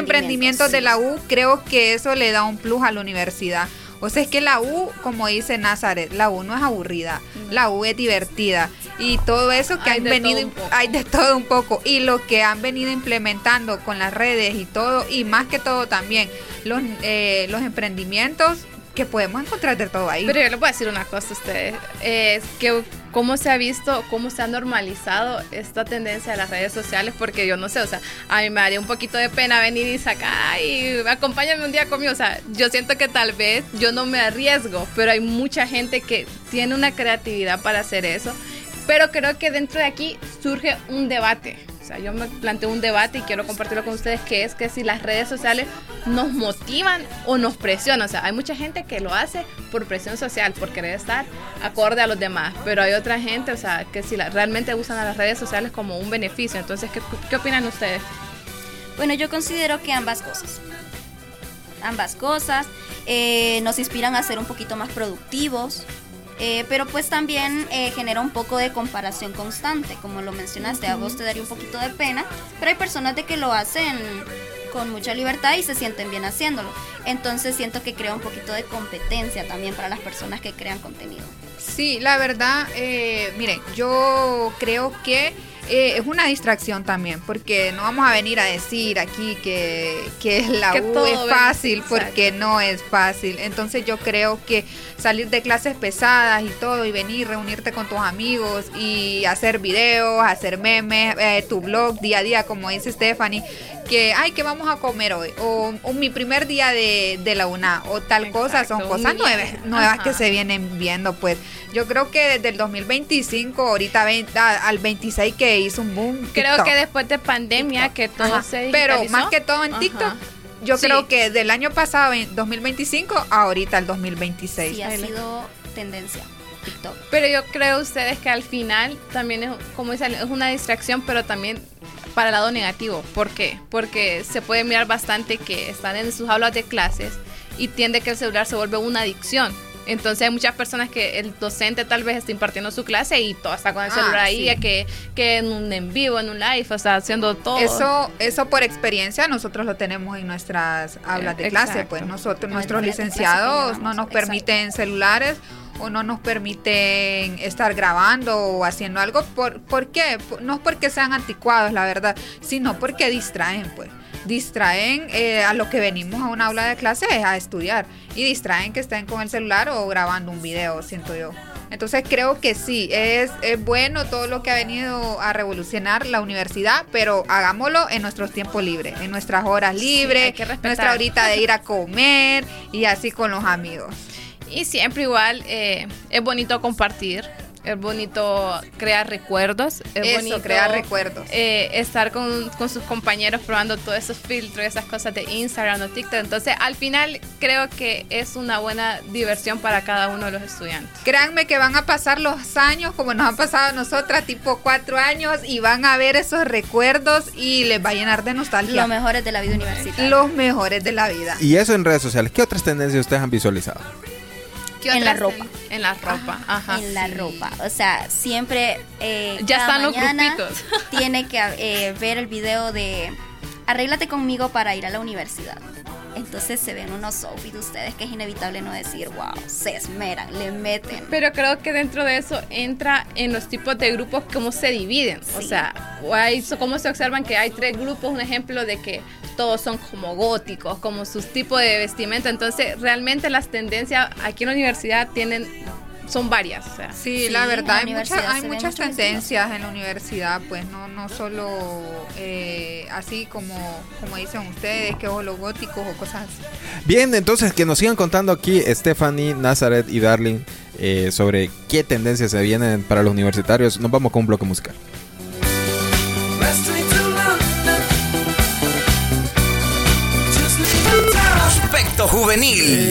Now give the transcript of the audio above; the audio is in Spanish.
emprendimientos de la U, creo que eso le da un plus a la universidad. O sea, es que la U, como dice Nazaret, la U no es aburrida, la U es divertida. Y todo eso que han venido, hay de todo un poco. Y lo que han venido implementando con las redes y todo, y más que todo también los emprendimientos, que podemos encontrar de todo ahí. Pero yo les voy a decir una cosa a ustedes, es que cómo se ha visto, cómo se ha normalizado esta tendencia de las redes sociales, porque yo no sé, o sea, a mí me daría un poquito de pena venir y sacar y acompáñame un día conmigo, o sea, yo siento que tal vez yo no me arriesgo, pero hay mucha gente que tiene una creatividad para hacer eso, pero creo que dentro de aquí surge un debate. O sea, yo me planteo un debate y quiero compartirlo con ustedes, que es que si las redes sociales nos motivan o nos presionan. O sea, hay mucha gente que lo hace por presión social, por querer estar acorde a los demás, pero hay otra gente, o sea, que si realmente usan a las redes sociales como un beneficio. Entonces, ¿qué opinan ustedes? Bueno, yo considero que ambas cosas. Ambas cosas nos inspiran a ser un poquito más productivos. Pero pues también genera un poco de comparación constante, como lo mencionaste, a vos te daría un poquito de pena, pero hay personas de que lo hacen con mucha libertad y se sienten bien haciéndolo, entonces siento que crea un poquito de competencia también para las personas que crean contenido. Sí, la verdad, miren, yo creo que es una distracción también, porque no vamos a venir a decir aquí que la U es fácil, porque no es fácil. Entonces yo creo que salir de clases pesadas y todo, y venir, reunirte con tus amigos y hacer videos, hacer memes, tu blog día a día, como dice Stephanie, que ¿qué vamos a comer hoy? O mi primer día de la UNA, o tal cosa, son cosas nuevas que se vienen viendo. Pues yo creo que desde el 2025, ahorita al 26 que hizo un boom TikTok. Creo que después de pandemia que todo se digitalizó. Pero más que todo en TikTok. Yo creo que del año pasado, en 2025, ahorita el 2026. Sí, ha sido tendencia TikTok. Pero yo creo ustedes que al final también es, como dicen, es una distracción, pero también para el lado negativo. ¿Por qué? Porque se puede mirar bastante que están en sus aulas de clases y tiende que el celular se vuelve una adicción. Entonces hay muchas personas que el docente tal vez está impartiendo su clase y todo está con el celular ahí, que en un en vivo, en un live, o sea, haciendo todo. Eso por experiencia nosotros lo tenemos en nuestras aulas de clase, pues nuestros licenciados no nos permiten celulares o no nos permiten estar grabando o haciendo algo. ¿Por qué? No es porque sean anticuados, la verdad, sino porque distraen, pues. Distraen a lo que venimos a una aula de clase es a estudiar, y distraen que estén con el celular o grabando un video, siento yo. Entonces creo que sí, es bueno todo lo que ha venido a revolucionar la universidad, pero hagámoslo en nuestros tiempos libres, en nuestras horas libres, nuestra horita de ir a comer y así con los amigos. Y siempre igual es bonito compartir. Es bonito crear recuerdos. Es bonito crear recuerdos. Estar con sus compañeros probando todos esos filtros, esas cosas de Instagram o TikTok. Entonces, al final, creo que es una buena diversión para cada uno de los estudiantes. Créanme que van a pasar los años como nos han pasado a nosotras, tipo 4 años, y van a ver esos recuerdos y les va a llenar de nostalgia. Los mejores de la vida universitaria. Los mejores de la vida. Y eso en redes sociales. ¿Qué otras tendencias ustedes han visualizado? En la ropa. En la ropa, ajá. En la ropa. O sea, siempre ya están los grupitos. Tiene que ver el video de arréglate conmigo para ir a la universidad. Entonces se ven unos outfits ustedes que es inevitable no decir, wow, se esmeran, le meten. Pero creo que dentro de eso entra en los tipos de grupos cómo se dividen. Sí. O sea, cómo se observan que hay 3 grupos, un ejemplo de que todos son como góticos, como sus tipos de vestimenta. Entonces, realmente las tendencias aquí en la universidad son varias. O sea. Sí, la verdad, hay muchas tendencias en la universidad, pues no solo así como dicen ustedes, que o los góticos o cosas así. Bien, entonces que nos sigan contando aquí Stephanie, Nazaret y Darling sobre qué tendencias se vienen para los universitarios. Nos vamos con un bloque musical. Aspecto juvenil.